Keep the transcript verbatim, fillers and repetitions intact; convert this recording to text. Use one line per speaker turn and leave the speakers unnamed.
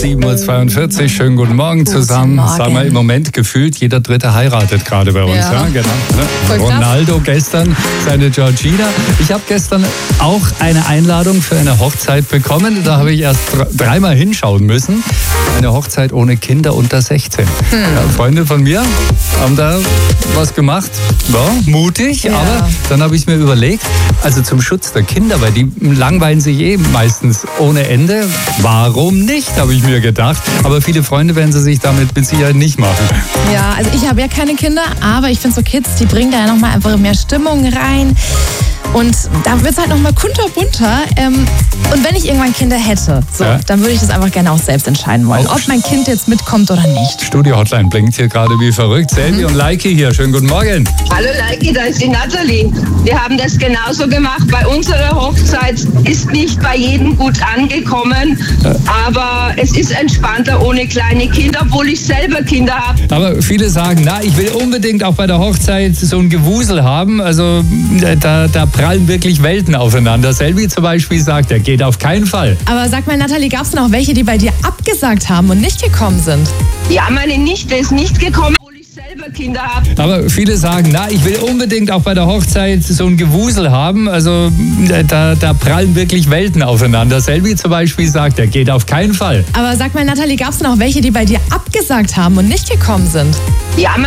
sieben Uhr zweiundvierzig, schönen guten Morgen zusammen.
Guten Morgen.
Sagen wir im Moment gefühlt, jeder Dritte heiratet gerade bei uns.
Ja.
Ja, genau,
Voll
ne?
krass.
Ronaldo gestern, seine Georgina. Ich habe gestern auch eine Einladung für eine Hochzeit bekommen. Da habe ich erst dreimal hinschauen müssen. Eine Hochzeit ohne Kinder unter sechzehn.
Hm.
Ja, Freunde von mir haben da was gemacht. Ja, mutig,
Ja.
aber dann habe ich mir überlegt, also zum Schutz der Kinder, weil die langweilen sich eh meistens ohne Ende. Warum nicht, habe ich mir gedacht. Aber viele Freunde werden sie sich damit mit Sicherheit nicht machen.
Ja, also ich habe ja keine Kinder, aber ich finde so Kids, die bringen da ja nochmal einfach mehr Stimmung rein. Und da wird es halt nochmal kunterbunter. Ähm, und wenn ich irgendwann Kinder hätte, so,
Ja.
dann würde ich das einfach gerne auch selbst entscheiden wollen,
Auch
ob mein Kind jetzt mitkommt oder nicht.
Studio-Hotline blinkt hier gerade wie verrückt. Selby und Leike hier, schönen guten Morgen.
Hallo Leiki, da ist die Nathalie. Wir haben das genauso gemacht. Bei unserer Hochzeit ist nicht bei jedem gut angekommen, aber es ist entspannter ohne kleine Kinder, obwohl ich selber Kinder habe.
Aber viele sagen, na, ich will unbedingt auch bei der Hochzeit so ein Gewusel haben. Also da, da prallen wirklich Welten aufeinander. Selby zum Beispiel sagt, er geht auf keinen Fall.
Aber sag mal, Nathalie, gab es denn auch welche, die bei dir abgesagt haben und nicht gekommen sind?
Ja, meine Nichte ist nicht gekommen, obwohl ich selber Kinder habe.
Aber viele sagen, na, ich will unbedingt auch bei der Hochzeit so ein Gewusel haben. Also da, da prallen wirklich Welten aufeinander. Selby zum Beispiel sagt, er geht auf keinen Fall.
Aber sag mal, Nathalie, gab es denn auch welche, die bei dir abgesagt haben und nicht gekommen sind?
Ja,